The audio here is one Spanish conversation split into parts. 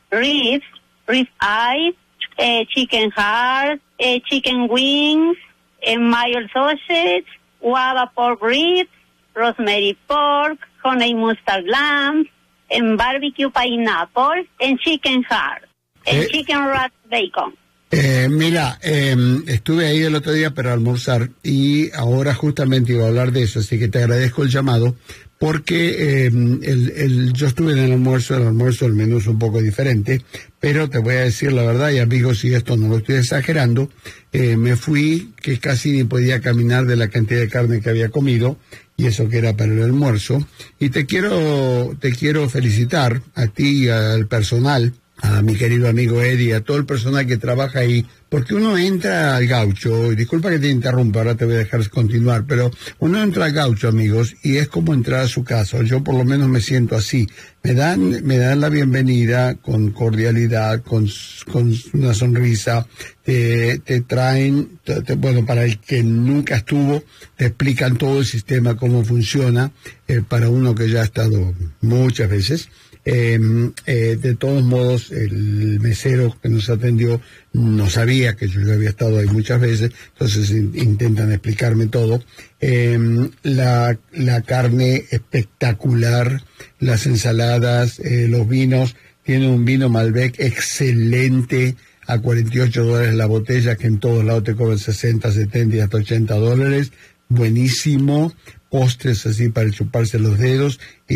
ribs, rib eye, chicken heart, chicken wings, mayo sausage, guava pork ribs, rosemary pork, honey mustard lamb, en barbecue pineapple, en chicken heart, en chicken rat bacon. Mira, estuve ahí el otro día para almorzar y ahora justamente iba a hablar de eso, así que te agradezco el llamado, porque yo estuve en el almuerzo el menú es un poco diferente, pero te voy a decir la verdad, y amigos, y esto no lo estoy exagerando, me fui que casi ni podía caminar de la cantidad de carne que había comido, y eso que era para el almuerzo, y te quiero felicitar a ti y al personal, a mi querido amigo Eddie, a todo el personal que trabaja ahí, porque uno entra al Gaucho, y disculpa que te interrumpa, ahora te voy a dejar continuar, pero uno entra al Gaucho, amigos, y es como entrar a su casa. Yo por lo menos me siento así. Me dan la bienvenida con cordialidad, con una sonrisa, te traen, bueno, para el que nunca estuvo, te explican todo el sistema, cómo funciona, para uno que ya ha estado muchas veces. De todos modos, el mesero que nos atendió no sabía que yo había estado ahí muchas veces, entonces intentan explicarme todo. La carne espectacular, las ensaladas, los vinos. Tiene un vino Malbec excelente a $48 la botella, que en todos lados te cobran 60, 70 y hasta $80. Buenísimo. Postres así para chuparse los dedos,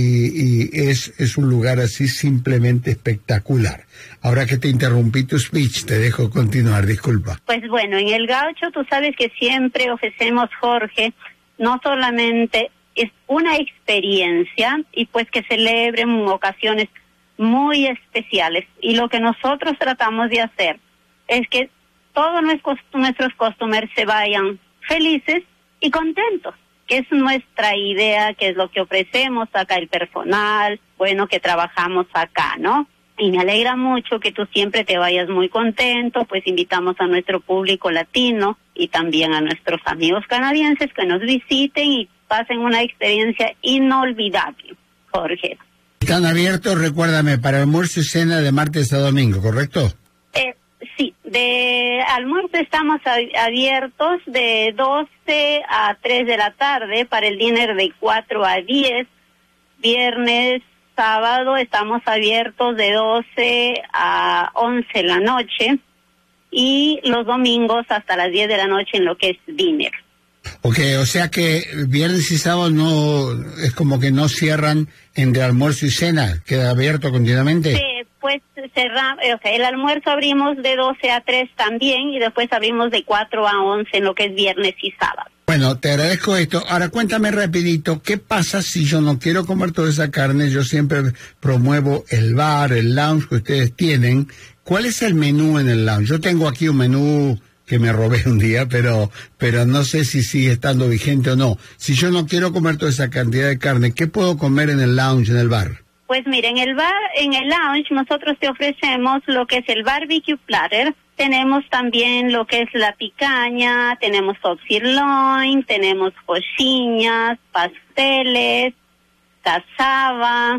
y es un lugar así simplemente espectacular. Ahora que te interrumpí tu speech, te dejo continuar, disculpa. Pues bueno, en el Gaucho tú sabes que siempre ofrecemos, Jorge, no solamente es una experiencia, y pues que celebren ocasiones muy especiales, y lo que nosotros tratamos de hacer es que todos nuestros customers se vayan felices y contentos, que es nuestra idea, que es lo que ofrecemos acá el personal, bueno, que trabajamos acá, ¿no? Y me alegra mucho que tú siempre te vayas muy contento, pues invitamos a nuestro público latino y también a nuestros amigos canadienses que nos visiten y pasen una experiencia inolvidable, Jorge. Están abiertos, recuérdame, para almuerzo y cena de martes a domingo, ¿correcto? Sí, de almuerzo estamos abiertos de 12 a 3 de la tarde, para el dinner de 4 a 10. Viernes, sábado estamos abiertos de 12 a 11 de la noche, y los domingos hasta las 10 de la noche en lo que es dinner. Ok, o sea que viernes y sábado no, es como que no cierran entre almuerzo y cena, queda abierto continuamente. Sí, pues cerramos, el almuerzo abrimos de 12 a 3 también, y después abrimos de 4 a 11 en lo que es viernes y sábado. Bueno, te agradezco esto. Ahora cuéntame rapidito, ¿qué pasa si yo no quiero comer toda esa carne? Yo siempre promuevo el bar, el lounge que ustedes tienen. ¿Cuál es el menú en el lounge? Yo tengo aquí un menú que me robé un día, pero no sé si sigue estando vigente o no. Si yo no quiero comer toda esa cantidad de carne, ¿qué puedo comer en el lounge, en el bar? Pues mira, en el lounge nosotros te ofrecemos lo que es el barbecue platter. Tenemos también lo que es la picaña, tenemos top sirloin, tenemos coxinhas, pasteles, cassava,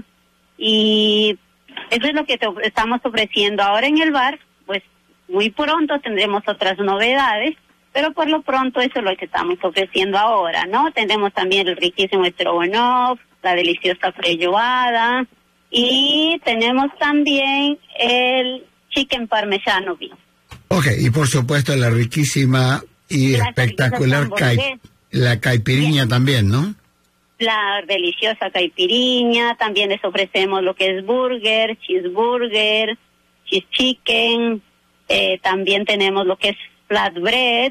y eso es lo que te estamos ofreciendo ahora en el bar. Pues muy pronto tendremos otras novedades, pero por lo pronto eso es lo que estamos ofreciendo ahora, ¿no? Tendremos también el riquísimo stroganoff, la deliciosa freijoada, y tenemos también el chicken parmesano beef. Ok, y por supuesto la riquísima y espectacular la caipiriña también, ¿no? La deliciosa caipiriña, también les ofrecemos lo que es burger, cheeseburger, cheese chicken, también tenemos lo que es flatbread,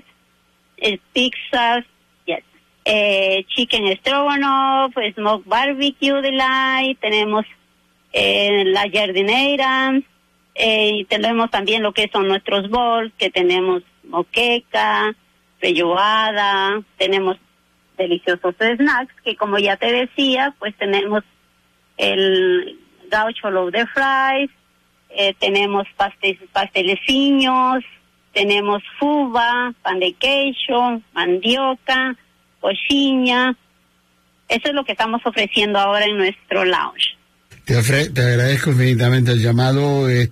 pizzas, chicken stroganoff, smoked barbecue delight, tenemos la jardinera, y tenemos también lo que son nuestros bowls, que tenemos moqueca, feijoada, tenemos deliciosos snacks, que como ya te decía, pues tenemos el gaucho loaf de fries, tenemos pasteleciños, tenemos fuba, pan de queijo, mandioca, coxinha. Eso es lo que estamos ofreciendo ahora en nuestro lounge. Te agradezco infinitamente el llamado.